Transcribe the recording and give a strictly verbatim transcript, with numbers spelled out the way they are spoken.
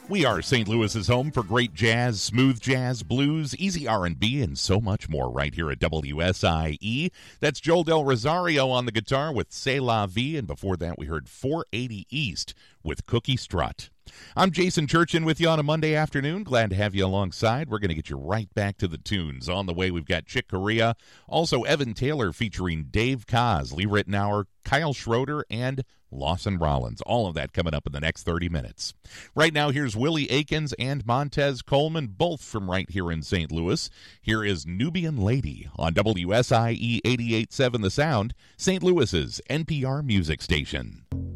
We are Saint Louis's home for great jazz, smooth jazz, blues, easy R and B, and so much more right here at W S I E. That's Joel Del Rosario on the guitar with C'est La Vie, and before that we heard four eighty East with Cookie Strut. I'm Jason Churchin with you on a Monday afternoon. Glad to have you alongside. We're going to get you right back to the tunes. On the way, we've got Chick Corea, also Evan Taylor featuring Dave Koz, Lee Ritenour, Kyle Schroeder, and Lawson Rollins. All of that coming up in the next thirty minutes. Right now, here's Willie Aikens and Montez Coleman, both from right here in Saint Louis. Here is Nubian Lady on W S I E eighty-eight point seven The Sound, Saint Louis's N P R music station.